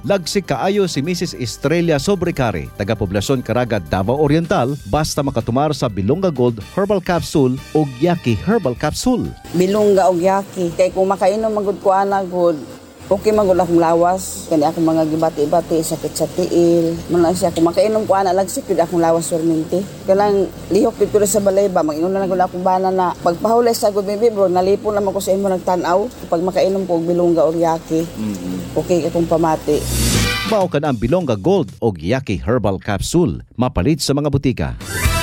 Lagsik kaayo si Mrs. Estrella Sobrecari, taga Poblasyon Caraga, Davao Oriental, basta makatumar sa Bilongga Gold Herbal Capsule o Yaki Herbal Capsule. Bilongga o Yaki. Kaya kung makainom magud ko good, okay magud akong lawas. Kani akong mga gibati-bati, sakit sa tiil. Muna siya, kung makainom ko lagsik, pwede akong lawas perminti. Kailang lihok dito sa balay ba, mag-inom na gud akong bana na pagpahulay sa good baby bro, nalipon naman ko sa imo nagtanaw. Pag makainom ko og Bilongga o Yaki, okay akong pamati. Mao kan ang Bilongga Gold o Yaki Herbal Capsule, mapalit sa mga butika.